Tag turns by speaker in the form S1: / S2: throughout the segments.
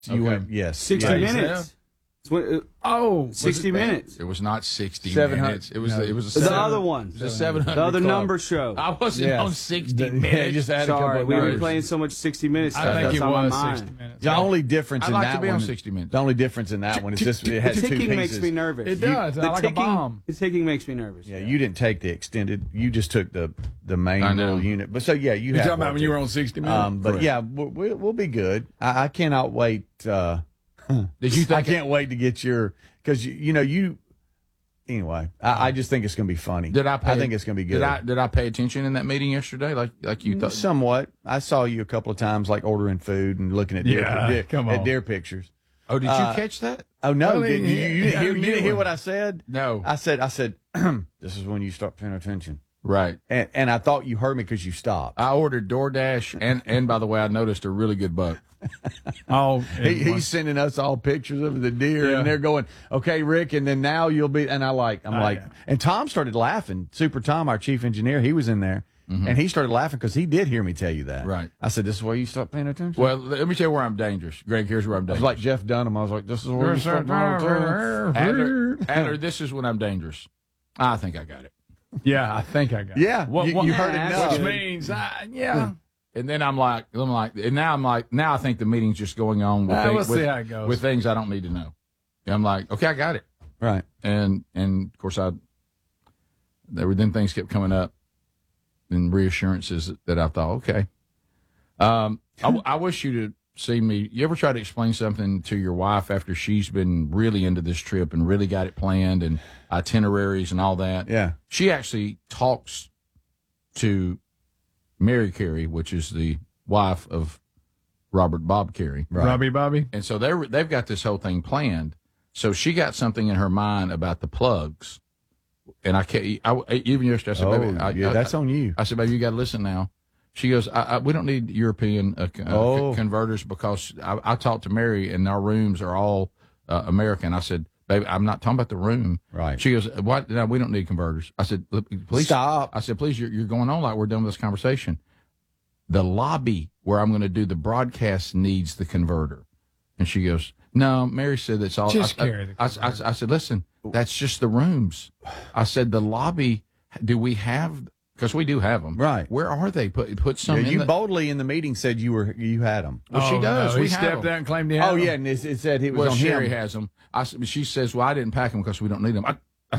S1: You went, yes.
S2: 60
S1: yes.
S2: minutes. 60 minutes.
S3: It was not 60
S1: 700
S3: minutes. It was
S2: The other one.
S3: The 700
S2: The other
S3: club.
S2: number show.
S3: I wasn't
S1: Yes.
S3: on 60
S1: Yeah,
S3: minutes.
S1: just add a
S2: Sorry,
S1: couple of
S2: we've been
S1: numbers.
S2: playing so much 60 minutes.
S4: I
S2: stuff.
S4: think
S2: That's
S4: it
S2: on my
S4: was
S2: mind.
S4: 60 minutes.
S1: The only difference
S3: I'd
S1: in
S3: like
S1: that
S3: to be on
S1: one,
S3: 60 minutes.
S1: The only difference in that one is this. It had
S2: The
S1: two
S2: ticking
S1: pieces.
S2: makes me nervous.
S4: It does.
S2: The
S4: like
S2: ticking,
S4: a bomb.
S2: The ticking makes me nervous.
S1: Yeah, you didn't take the extended. You just took the main
S3: I know.
S1: little unit. But so yeah, you
S4: You're
S1: had
S4: talking about
S1: work
S4: when you
S1: to-
S4: were on 60 minutes?
S1: But
S4: Correct.
S1: yeah, we'll be good. I cannot wait.
S3: Did you think
S1: I can't wait to get your because you. Anyway, I just think it's going to be funny. I think it's going to be good.
S3: Did I pay attention in that meeting yesterday like you thought?
S1: Somewhat. I saw you a couple of times, like ordering food and looking at
S4: come on.
S1: deer pictures.
S3: Oh, did you catch that?
S1: Oh no!
S4: Well,
S1: Didn't you, you didn't hear? You didn't hear
S4: one.
S1: what I said?
S3: No.
S1: I said. This is when you start paying attention.
S3: Right.
S1: And I thought you heard me because you stopped.
S3: I ordered DoorDash, and by the way, I noticed a really good buck.
S4: Oh,
S1: He's sending us all pictures of the deer,
S4: Yeah.
S1: and they're going, "Okay, Rick," and then now you'll be. And I'm like, and Tom started laughing. Super Tom, our chief engineer, he was in there, and he started laughing because he did hear me tell you that.
S3: Right.
S1: I said, "This is where you start paying attention."
S3: Well, let me tell you where I'm dangerous. Greg, here's where I'm
S1: I was
S3: dangerous.
S1: like Jeff Dunham. I was like, "This is where you start paying attention."
S3: Adler, this is when I'm dangerous. I think I got it.
S4: yeah, I think I got it.
S1: Yeah, you heard
S2: yeah,
S1: it.
S2: that's
S4: Which
S1: No.
S4: means, yeah.
S3: And then I'm like, and now I think the meeting's just going on with,
S4: We'll see how it goes.
S3: with things I don't need to know. And I'm like, okay, I got it.
S1: Right.
S3: And of course then things kept coming up and reassurances that I thought, okay. I wish you to see me. You ever try to explain something to your wife after she's been really into this trip and really got it planned and itineraries and all that?
S1: Yeah.
S3: She actually talks to Mary Carey, which is the wife of Robert Bob Carey.
S1: Right.
S4: Bobby.
S3: And so they've got this whole thing planned. So she got something in her mind about the plugs. And I can't, even yesterday, I said, baby,
S1: that's on you.
S3: I said, baby, you got to listen now. She goes, we don't need European converters because I talked to Mary and our rooms are all American. I said, baby, I'm not talking about the room.
S1: Right.
S3: She goes, what? No, we don't need converters. I said, look, please
S1: Stop.
S3: I said, please, you're going on like we're done with this conversation. The lobby where I'm going to do the broadcast needs the converter. And she goes, no, Mary said that's all.
S4: Just carry the converter.
S3: I said, listen, that's just the rooms. I said, the lobby, do we have, because we do have them.
S1: Right.
S3: Where are they? Put some in
S1: You boldly in the meeting said you had them.
S3: Well, she does.
S4: No,
S3: We
S4: he
S3: have
S4: stepped
S3: them.
S4: out and claimed he had
S1: Oh,
S4: them.
S1: yeah, and it said it was
S3: Well,
S1: on
S3: Sherry
S1: him.
S3: has them. She says, well, I didn't pack them because we don't need them.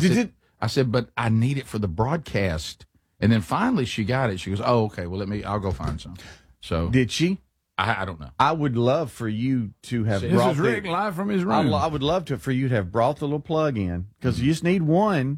S3: I
S1: Did
S3: said, but I need it for the broadcast. And then finally she got it. She goes, oh, okay, well, I'll go find some. So
S1: Did she?
S3: I don't know.
S1: I would love for you to have
S3: This
S4: This
S1: brought
S4: is Rick live from his room.
S1: I would love for you to have brought the little plug in because you just need one,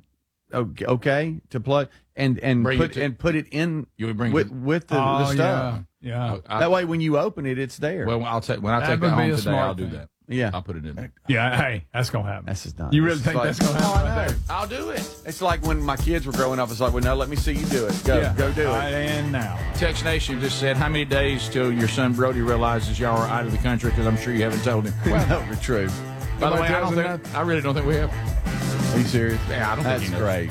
S1: okay, to plug and
S3: Bring it
S1: put it in
S3: You would bring
S1: with the
S4: Oh,
S1: stuff.
S4: yeah.
S1: That way, when you open it, it's there.
S3: Well, when I take that
S4: would be
S3: home
S4: a
S3: today,
S4: smart
S3: I'll do
S4: thing.
S3: that.
S1: yeah,
S3: I'll put it in there.
S4: Yeah, hey, that's going to happen.
S1: that's just not.
S4: You really
S1: it's
S4: think
S1: like-
S4: that's going to happen?
S1: Oh, I
S4: right
S1: know.
S4: there?
S3: I'll do it.
S1: It's like when my kids were growing up. It's like, well, no, let me see you do it. Go do it.
S4: And now.
S3: Text Nation just said, how many days till your son Brody realizes y'all are out of the country? Because I'm sure you haven't told him.
S1: Well, no, true.
S3: By the way,
S4: tells him
S3: I really don't think we have.
S1: Are you serious?
S3: Yeah, I don't
S1: That's
S3: think he knows.
S1: great.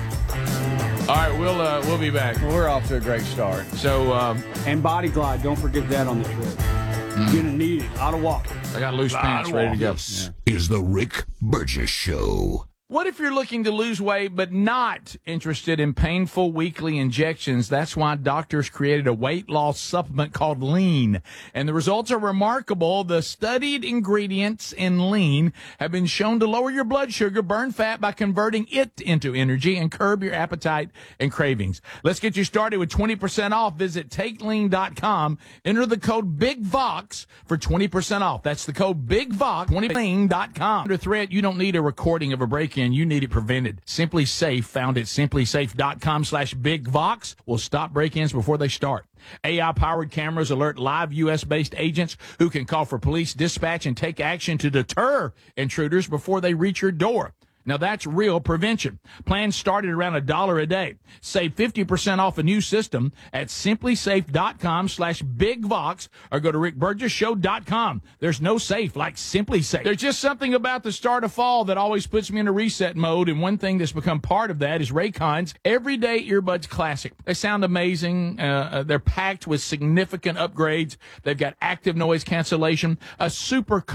S3: Yeah. All right, we'll be back.
S1: We're off to a great start.
S3: So
S2: And Body Glide, don't forget that on the trip. You're going to need it. A lot of walking.
S3: I got loose pants ready to go.
S5: This is the Rick Burgess Show.
S3: What if you're looking to lose weight but not interested in painful weekly injections? That's why doctors created a weight loss supplement called Lean. And the results are remarkable. The studied ingredients in Lean have been shown to lower your blood sugar, burn fat by converting it into energy, and curb your appetite and cravings. Let's get you started with 20% off. Visit TakeLean.com. Enter the code BIGVOX for 20% off. That's the code BIGVOX, 20lean.com. Under threat, you don't need a recording of a break-in. You need it prevented. Simply Safe, found at simplysafe.com/BigVox, will stop break-ins before they start. AI-powered cameras alert live U.S.-based agents who can call for police dispatch and take action to deter intruders before they reach your door. Now that's real prevention. Plans start at around $1 a day. Save 50% off a new system at simplysafe.com/bigvox or go to rickburgessshow.com. There's no safe like Simply Safe. There's just something about the start of fall that always puts me in a reset mode, and one thing that's become part of that is Raycon's Everyday Earbuds Classic. They sound amazing. They're packed with significant upgrades. They've got active noise cancellation, a super